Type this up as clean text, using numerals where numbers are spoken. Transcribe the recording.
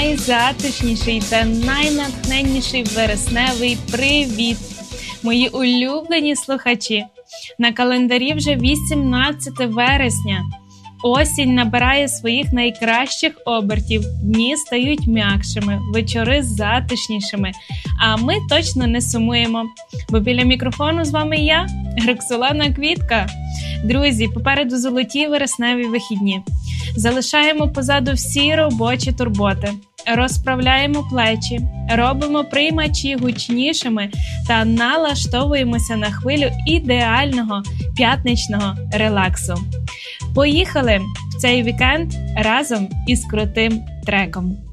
найзатишніший та найнатхненніший вересневий привіт, мої улюблені слухачі! На календарі вже 18 вересня. Осінь набирає своїх найкращих обертів, дні стають м'якшими, вечори затишнішими, а ми точно не сумуємо, бо біля мікрофону з вами я, Роксолана Квітка. Друзі, попереду золоті вересневі вихідні. Залишаємо позаду всі робочі турботи, розправляємо плечі, робимо приймачі гучнішими та налаштовуємося на хвилю ідеального п'ятничного релаксу. Поїхали в цей вікенд разом із крутим треком.